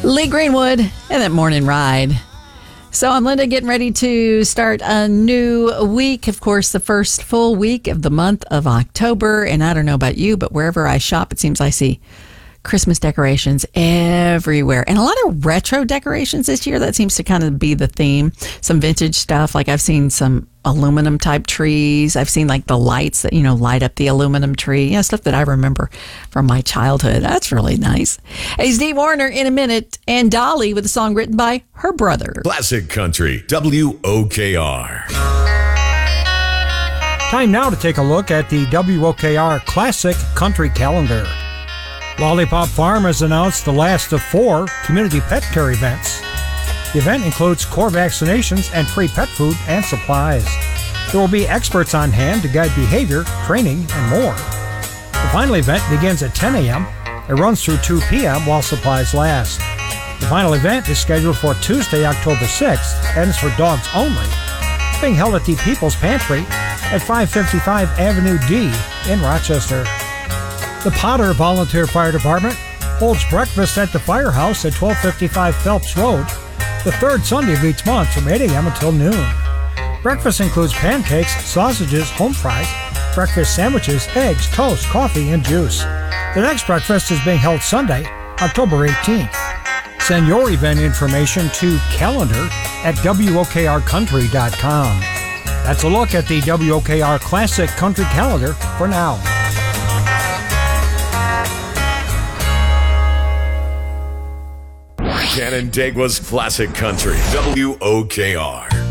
Lee Greenwood and that morning ride. So I'm Linda, getting ready to start a new week. Of course, the first full week of the month of October. And I don't know about you, but wherever I shop, it seems I see Christmas decorations everywhere. And a lot of retro decorations this year. That seems to kind of be the theme. Some vintage stuff. Like I've seen some aluminum type trees. I've seen like the lights that, light up the aluminum tree. Yeah, stuff that I remember from my childhood. That's really nice. Hey, Steve Warner in a minute. And Dolly with a song written by her brother. Classic Country, WOKR. Time now to take a look at the WOKR Classic Country Calendar. Lollipop Farm has announced the last of 4 community pet care events. The event includes core vaccinations and free pet food and supplies. There will be experts on hand to guide behavior, training, and more. The final event begins at 10 a.m. It runs through 2 p.m. while supplies last. The final event is scheduled for Tuesday, October 6th, and is for dogs only. It's being held at the People's Pantry at 555 Avenue D in Rochester. The Potter Volunteer Fire Department holds breakfast at the firehouse at 1255 Phelps Road, the third Sunday of each month from 8 a.m. until noon. Breakfast includes pancakes, sausages, home fries, breakfast sandwiches, eggs, toast, coffee, and juice. The next breakfast is being held Sunday, October 18th. Send your event information to calendar@wokrcountry.com. That's a look at the WOKR Classic Country Calendar for now. Canandaigua's Classic Country, WOKR.